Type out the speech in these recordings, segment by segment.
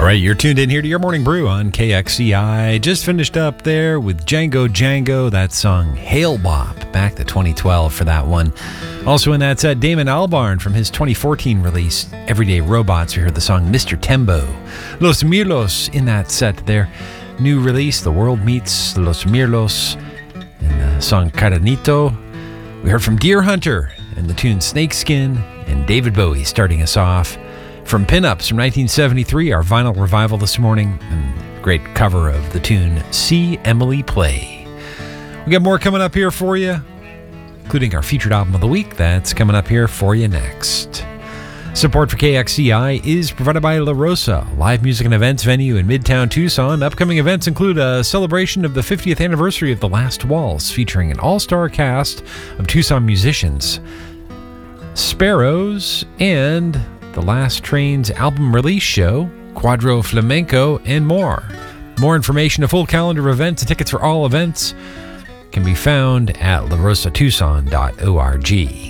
All right, you're tuned in here to your Morning Brew on KXCI. Just finished up there with Django, that song Hail Bop, back to 2012 for that one. Also in that set, Damon Albarn from his 2014 release, Everyday Robots. We heard the song Mr. Tembo. Los Mirlos in that set there. New release, The World Meets Los Mirlos, and the song Caranito. We heard from Deer Hunter and the tune Snakeskin, and David Bowie starting us off. From Pinups from 1973, our vinyl revival this morning, and great cover of the tune See Emily Play. We got more coming up here for you, including our featured album of the week. That's coming up here for you next. Support for KXCI is provided by La Rosa, live music and events venue in Midtown Tucson. Upcoming events include a celebration of the 50th anniversary of The Last Waltz, featuring an all-star cast of Tucson musicians, Sparrows, and The Last Train's album release show, Quadro Flamenco, and more. More information, a full calendar of events, and tickets for all events can be found at larosatucson.org.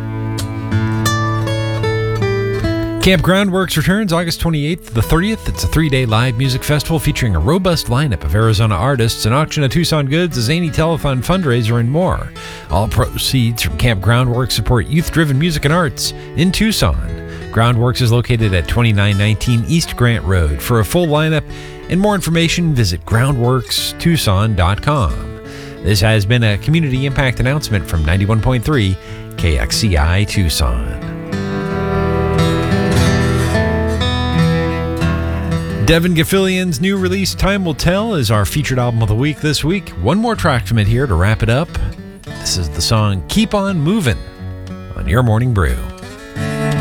Camp Groundworks returns August 28th to the 30th. It's a 3-day live music festival featuring a robust lineup of Arizona artists, an auction of Tucson goods, a zany telethon fundraiser, and more. All proceeds from Camp Groundworks support youth-driven music and arts in Tucson. Groundworks is located at 2919 East Grant Road. For a full lineup and more information, visit groundworkstucson.com. This has been a community impact announcement from 91.3 KXCI Tucson. Devin Gafilion's new release, Time Will Tell, is our featured album of the week this week. One more track from it here to wrap it up. This is the song Keep On Movin' on your Morning Brew.